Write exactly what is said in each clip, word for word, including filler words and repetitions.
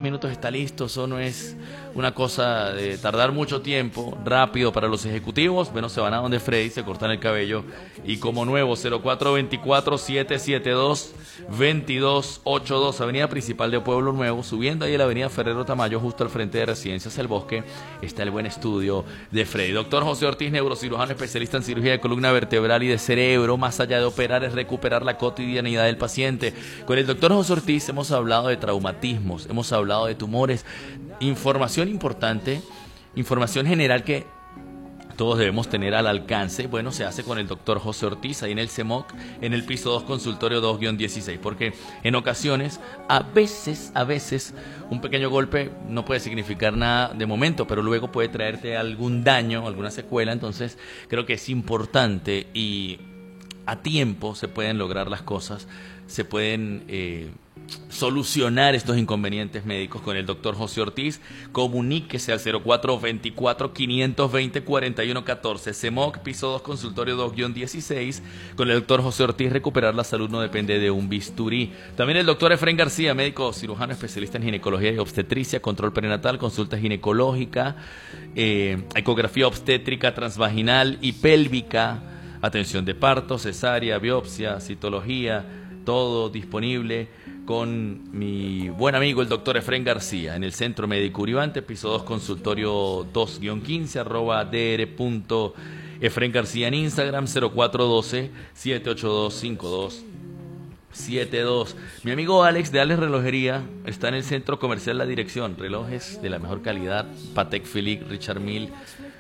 minutos está listo. Eso no es una cosa de tardar mucho tiempo, rápido para los ejecutivos. Bueno, se van a donde Freddy, se cortan el cabello y como nuevo, cero cuatro dos cuatro, siete siete dos, dos dos ocho dos, avenida principal de Pueblo Nuevo, subiendo ahí a la avenida Ferrero Tamayo, justo al frente de Residencias El Bosque, está el buen estudio de Freddy. Doctor José Ortiz, neurocirujano especialista en cirugía de columna vertebral y de cerebro. Más allá de operar es recuperar la cotidianidad del paciente. Con el doctor José Ortiz hemos hablado de traumatismos, hemos hablado de tumores, información importante, información general que todos debemos tener al alcance. Bueno, se hace con el doctor José Ortiz, ahí en el CEMOC, en el piso dos, consultorio dos guión dieciséis, porque en ocasiones, a veces, a veces, un pequeño golpe no puede significar nada de momento, pero luego puede traerte algún daño, alguna secuela. Entonces, creo que es importante y a tiempo se pueden lograr las cosas, se pueden eh, solucionar estos inconvenientes médicos con el doctor José Ortiz. Comuníquese al cero cuatro dos cuatro, cinco dos cero, cuatro uno uno cuatro, CEMOC, piso dos, consultorio dos guión dieciséis. Con el doctor José Ortiz, recuperar la salud no depende de un bisturí. También el doctor Efrén García, médico cirujano especialista en ginecología y obstetricia, control prenatal, consulta ginecológica, eh, ecografía obstétrica, transvaginal y pélvica, atención de parto, cesárea, biopsia, citología, todo disponible con mi buen amigo el doctor Efrén García en el Centro Médico Uribante, piso dos, consultorio dos guión quince, arroba dr punto Efrén García en Instagram, cero cuatro uno dos, siete ocho dos, cinco dos siete dos. Mi amigo Alex de Alex Relojería está en el Centro Comercial La Dirección, relojes de la mejor calidad, Patek Philippe, Richard Mille,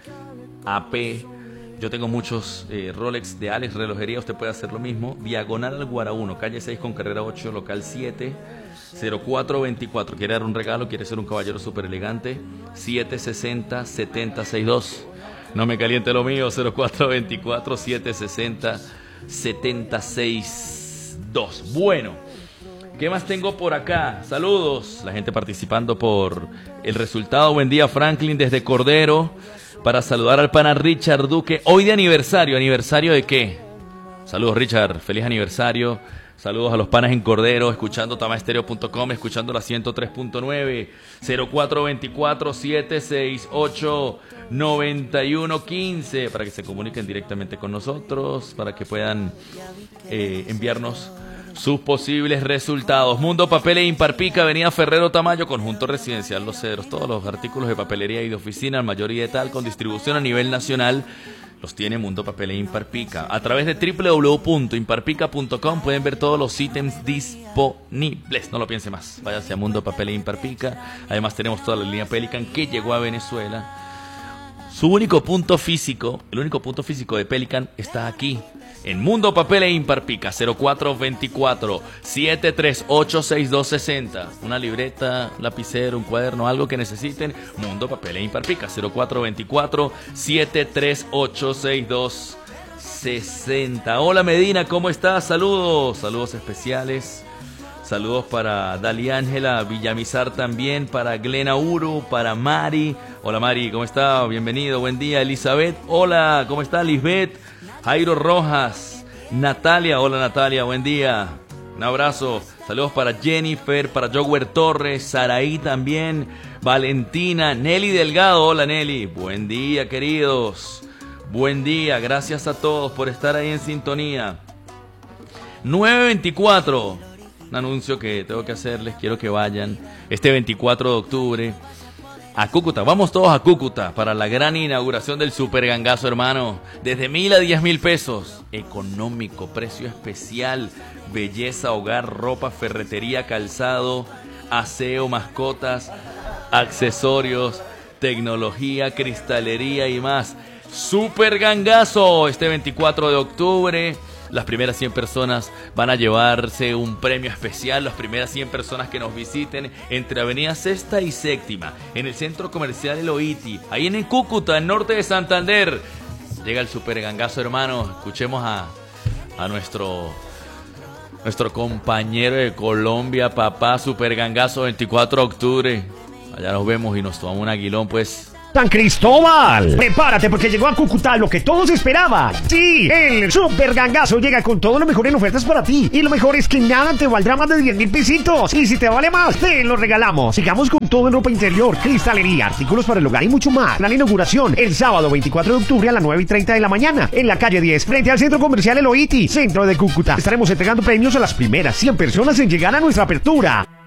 A P. Yo tengo muchos eh, Rolex de Alex Relojería, usted puede hacer lo mismo. Diagonal al Guara uno, calle seis con carrera ocho, local siete, cero cuatro veinticuatro. ¿Quiere dar un regalo? ¿Quiere ser un caballero súper elegante? siete sesenta, setenta sesenta y dos. No me caliente lo mío, cero cuatro veinticuatro, siete sesenta, setenta sesenta y dos. Bueno, ¿qué más tengo por acá? Saludos, la gente participando por el resultado. Buen día, Franklin, desde Cordero. Para saludar al pana Richard Duque, hoy de aniversario. ¿Aniversario de qué? Saludos, Richard, feliz aniversario. Saludos a los panas en Cordero, escuchando tamaestereo punto com, escuchando la ciento tres punto nueve, cero cuatro veinticuatro, siete seis ocho, noventa y uno quince, para que se comuniquen directamente con nosotros, para que puedan eh, enviarnos sus posibles resultados. Mundo Papel e Imparpica, avenida Ferrero Tamayo, conjunto residencial Los Cedros. Todos los artículos de papelería y de oficina, mayor y de tal, con distribución a nivel nacional, los tiene Mundo Papel e Imparpica. A través de doble u doble u doble u punto imparpica punto com pueden ver todos los ítems disponibles. No lo piense más, váyase a Mundo Papel e Imparpica. Además tenemos toda la línea Pelican que llegó a Venezuela. Su único punto físico, el único punto físico de Pelican está aquí, en Mundo Papel e Imparpica, cero cuatro veinticuatro, siete tres ocho, seis dos sesenta. Una libreta, lapicero, un cuaderno, algo que necesiten, Mundo Papel e Imparpica, cero cuatro veinticuatro, siete tres ocho, seis dos sesenta. Hola Medina, ¿cómo estás? Saludos, saludos especiales. Saludos para Dali Ángela Villamizar también, para Glena Uru, para Mari. Hola Mari, ¿cómo está? Bienvenido, buen día. Elizabeth, hola, ¿cómo está Lisbeth? Jairo Rojas, Natalia, hola Natalia, buen día. Un abrazo. Saludos para Jennifer, para Jower Torres, Saraí también, Valentina, Nelly Delgado, hola Nelly. Buen día, queridos. Buen día, gracias a todos por estar ahí en sintonía. nueve veinticuatro. Un anuncio que tengo que hacerles, quiero que vayan este veinticuatro de octubre a Cúcuta. Vamos todos a Cúcuta para la gran inauguración del Super Gangazo, hermano. Desde mil a diez mil pesos. Económico, precio especial, belleza, hogar, ropa, ferretería, calzado, aseo, mascotas, accesorios, tecnología, cristalería y más. Super Gangazo este veinticuatro de octubre. Las primeras cien personas van a llevarse un premio especial. Las primeras cien personas que nos visiten entre Avenida Sexta y Séptima, en el Centro Comercial El Oiti, ahí en Cúcuta, en norte de Santander. Llega el Super Gangazo, hermano. Escuchemos a, a nuestro, nuestro compañero de Colombia, papá. Super Gangazo, veinticuatro de octubre. Allá nos vemos y nos tomamos un aguilón, pues. San Cristóbal, prepárate porque llegó a Cúcuta lo que todos esperaban. Sí, el super gangazo llega con todo lo mejor en ofertas para ti. Y lo mejor es que nada te valdrá más de diez mil pesitos. Y si te vale más, te lo regalamos. Sigamos con todo en ropa interior, cristalería, artículos para el hogar y mucho más. La inauguración el sábado veinticuatro de octubre a las nueve y treinta de la mañana en la calle diez, frente al Centro Comercial Eloíti, centro de Cúcuta. Estaremos entregando premios a las primeras cien personas en llegar a nuestra apertura.